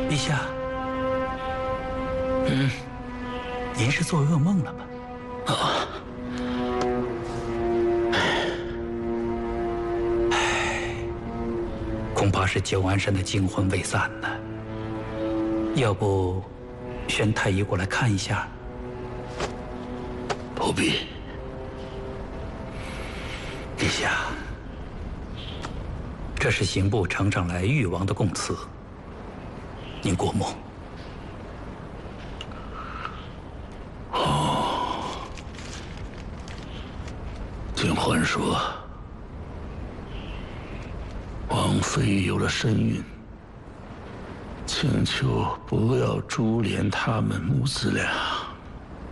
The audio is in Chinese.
陛下，您是做噩梦了吗？恐怕是九安山的惊魂未散呢。要不，宣太医过来看一下？ 不必。 陛下，这是刑部呈上来誉王的供词，您过目。 听桓说，王妃有了身孕，请求不要株连他们母子俩。